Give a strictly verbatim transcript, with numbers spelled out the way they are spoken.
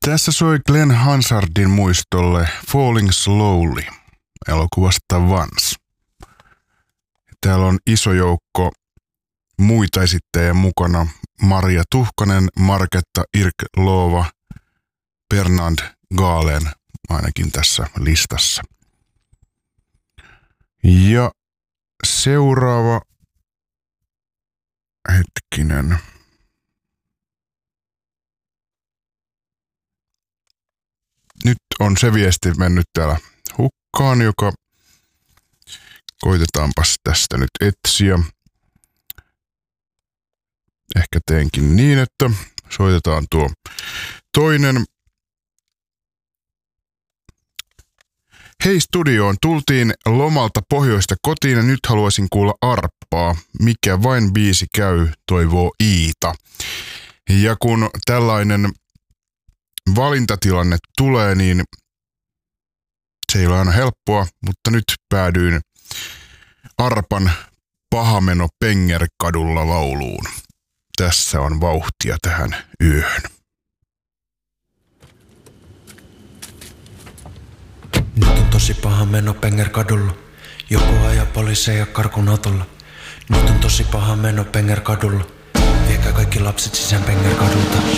Tässä soi Glenn Hansardin muistolle Falling Slowly elokuvasta Once. Täällä on iso joukko muita esittäjiä mukana. Maria Tuhkanen, Marketta Irglová, Bernard Galen ainakin tässä listassa. Ja seuraava hetkinen. Nyt on se viesti mennyt täällä hukkaan, joka koitetaanpas tästä nyt etsiä. Ehkä teenkin niin, että soitetaan tuo toinen. Hei studioon, tultiin lomalta pohjoista kotiin ja nyt haluaisin kuulla arppaa. Mikä vain biisi käy, toivoo Iita. Ja kun tällainen valintatilanne tulee, niin se ei ole aina helppoa, mutta nyt päädyin arpan Pahameno Pengerkadulla lauluun. Tässä on vauhtia tähän yöhön. Nyt on tosi paha meno Pengerkadulla. Joku ajaa poliiseja karkun autolla. Nyt on tosi paha meno Pengerkadulla. Viekää kaikki lapset sisään Pengerkadulta.